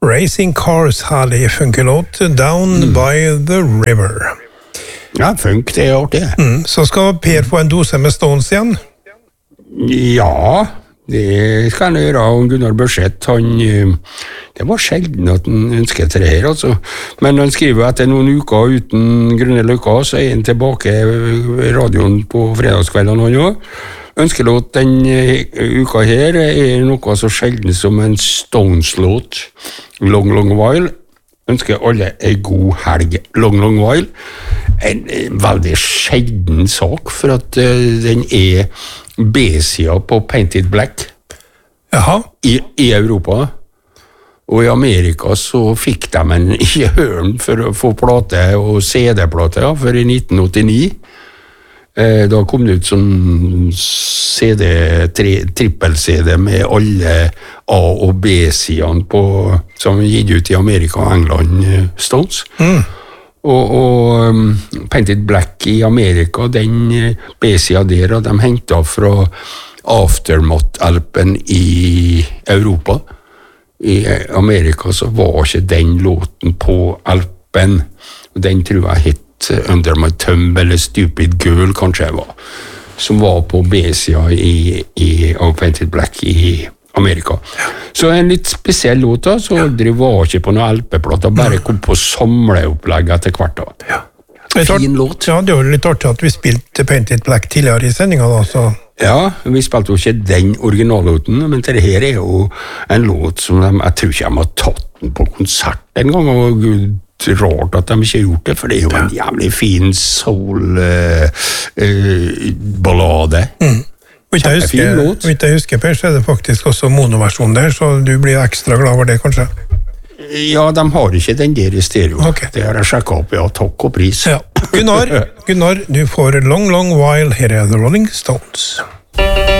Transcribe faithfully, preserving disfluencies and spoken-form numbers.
Racing Cars hadde funkelåt Down mm. by the River. Ja, funk, det er artig. Mm. Så skal Per få en dose med Stones igjen? Ja, det skal han gjøre. Og Gunnar Børseth, han, det var sjelden at han ønsket det her, altså. Men han skriver at det er noen uker uten grunne lykker, så er han tilbake i radioen på fredagskveldene han også. Ønskelåt den uka her er noe så sjelden som en Stones-låt, Long Long While. Ønsker alle en god helg, Long Long While. En, en veldig sjelden sak, for at uh, den er B-sida på Painted Black. Jaha. I, I Europa. Og i Amerika så fikk de en i høren for å få plate og C D-plate, ja, for i nitten åttini. Da kom det ut som C D, tri, trippel-C D med alle A- og B-sidene på, som gitt ut i Amerika og England, Stones. Mm. Og, og um, Painted Black i Amerika, den B-sida der, de hentet fra Aftermath-alpen i Europa. I Amerika så var ikke den låten på alpen, og den tror jeg hett Under My Thumb, eller Stupid Girl, kanskje jeg var, som var på B-sida i, i av Painted Black i Amerika. Ja. Så en litt spesiell låt da, så ja. Det var ikke på noen L P-plater, bare kom på samleopplegg etter hvert da. Ja. Fin låt. Ja, det var litt artig at vi spilte Painted Black tidligere i sendingen da, så... Ja, vi spilte jo ikke den originallåten, men det her er jo en låt som de, jeg tror ikke de har tatt den på konsert en gang, og gud, rart at de ikke har gjort det, for det er jo en jævlig fin soul-ballade. Uh, uh, mm. Kjempefin låt. Hvis jeg husker, Per, så er det faktisk også monoversjon der, så du blir ekstra glad over det, kanskje? Ja, de har ikke den der i stereo. Okay. Det har jeg sjekket opp, ja, takk og pris. Ja. Gunnar, Gunnar, du får Long Long While, her er The Rolling Stones.